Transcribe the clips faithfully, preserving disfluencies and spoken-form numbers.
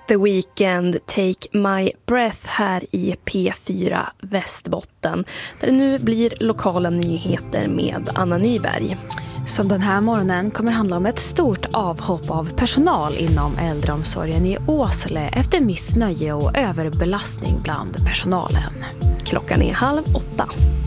The Weeknd, Take My Breath här i P fyra Västerbotten, där det nu blir lokala nyheter med Anna Nyberg. Som den här morgonen kommer handla om ett stort avhopp av personal inom äldreomsorgen i Åsele efter missnöje och överbelastning bland personalen. Klockan är halv åtta.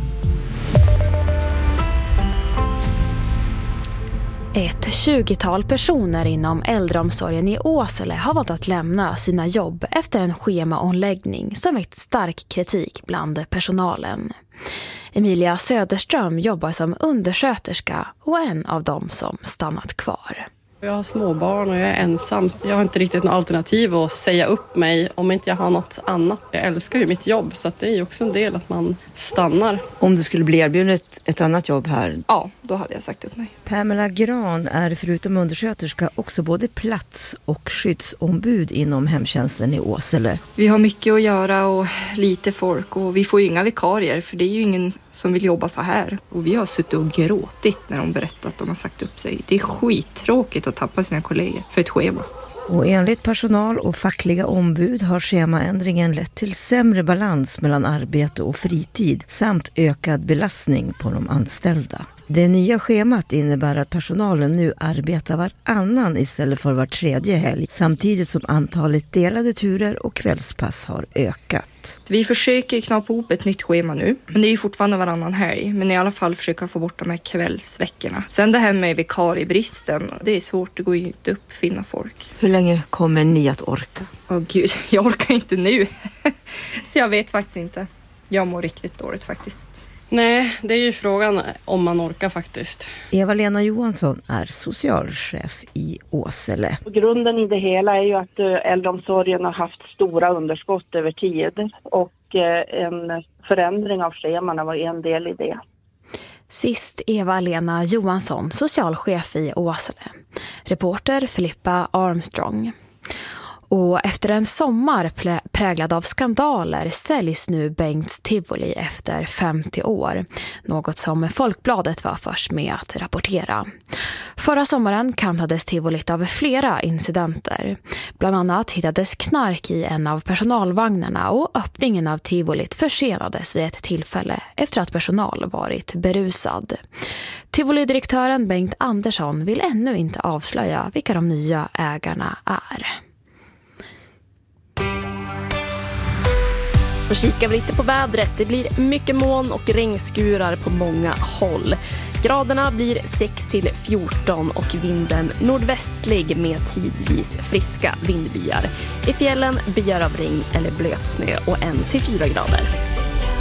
Ett tjugotal personer inom äldreomsorgen i Åsele har valt att lämna sina jobb efter en schemaomläggning som väckt stark kritik bland personalen. Emilia Söderström jobbar som undersköterska och är en av dem som stannat kvar. Jag har småbarn och jag är ensam. Jag har inte riktigt något alternativ att säga upp mig om inte jag har något annat. Jag älskar ju mitt jobb, så att det är ju också en del att man stannar. Om du skulle bli erbjuden ett, ett annat jobb här? Ja, då hade jag sagt upp mig. Pamela Gran är förutom undersköterska också både plats- och skyddsombud inom hemtjänsten i Åsele. Vi har mycket att göra och lite folk och vi får ju inga vikarier, för det är ju ingen som vill jobba så här. Och vi har suttit och gråtit när de berättat att de har sagt upp sig. Det är skittråkigt att tappa sina kollegor för ett schema. Och enligt personal och fackliga ombud har schemaändringen lett till sämre balans mellan arbete och fritid samt ökad belastning på de anställda. Det nya schemat innebär att personalen nu arbetar varannan istället för var tredje helg, samtidigt som antalet delade turer och kvällspass har ökat. Vi försöker knappa ihop ett nytt schema nu, men det är ju fortfarande varannan helg. Men i alla fall försöka få bort de här kvällsveckorna. Sen det här med vikariebristen, det är svårt, det går ju inte att uppfinna folk. Hur länge kommer ni att orka? Åh gud, jag orkar inte nu. Så jag vet faktiskt inte. Jag mår riktigt dåligt faktiskt. Nej, det är ju frågan om man orkar faktiskt. Eva-Lena Johansson är socialchef i Åsele. Grunden i det hela är ju att äldreomsorgen har haft stora underskott över tid. Och en förändring av schemarna var en del i det. Sist Eva-Lena Johansson, socialchef i Åsele. Reporter Filippa Armstrong. Och efter en sommar präglad av skandaler säljs nu Bengts Tivoli efter femtio år. Något som Folkbladet var först med att rapportera. Förra sommaren kantades Tivolit av flera incidenter. Bland annat hittades knark i en av personalvagnarna och öppningen av Tivolit försenades vid ett tillfälle efter att personal varit berusad. Tivoli-direktören Bengt Andersson vill ännu inte avslöja vilka de nya ägarna är. Och kikar vi lite på vädret. Det blir mycket moln och regnskurar på många håll. Graderna blir sex till fjorton och vinden nordvästlig med tidvis friska vindbyar. I fjällen byar av regn eller blötsnö och en till fyra grader.